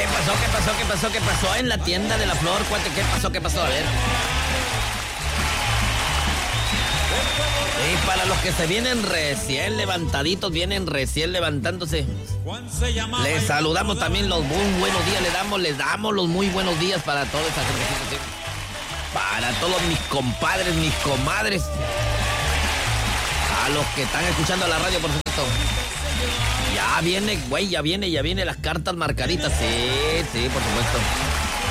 ¿Qué pasó? ¿Qué pasó? ¿Qué pasó? ¿Qué pasó en la tienda de la flor, cuate? ¿Qué pasó? ¿Qué pasó? A ver. Y para los que se vienen recién levantaditos, vienen recién levantándose, les saludamos también los muy buenos días, les damos los muy buenos días para toda esa gente, ¿sí? Para todos mis compadres, mis comadres, a los que están escuchando la radio, por supuesto. Ya viene, güey, ya viene las cartas marcaditas, sí, por supuesto.